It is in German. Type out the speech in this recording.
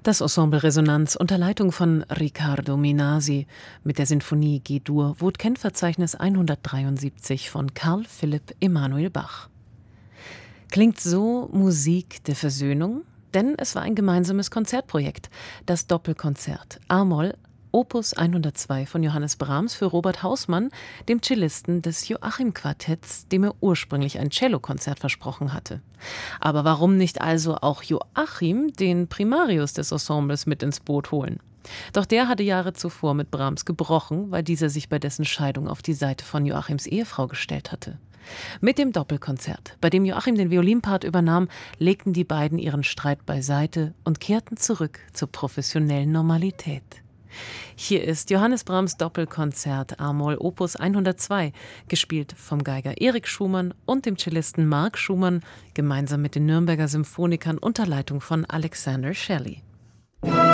Das Ensemble Resonanz unter Leitung von Riccardo Minasi mit der Sinfonie G-Dur Vout-Kennverzeichnis 173 von Carl Philipp Emanuel Bach. Klingt so Musik der Versöhnung? Denn es war ein gemeinsames Konzertprojekt, das Doppelkonzert A-Moll Opus 102 von Johannes Brahms für Robert Hausmann, dem Cellisten des Joachim-Quartetts, dem er ursprünglich ein Cellokonzert versprochen hatte. Aber warum nicht also auch Joachim, den Primarius des Ensembles, mit ins Boot holen? Doch der hatte Jahre zuvor mit Brahms gebrochen, weil dieser sich bei dessen Scheidung auf die Seite von Joachims Ehefrau gestellt hatte. Mit dem Doppelkonzert, bei dem Joachim den Violinpart übernahm, legten die beiden ihren Streit beiseite und kehrten zurück zur professionellen Normalität. Hier ist Johannes Brahms Doppelkonzert A-Moll Opus 102, gespielt vom Geiger Erik Schumann und dem Cellisten Mark Schumann, gemeinsam mit den Nürnberger Symphonikern unter Leitung von Alexander Shelley.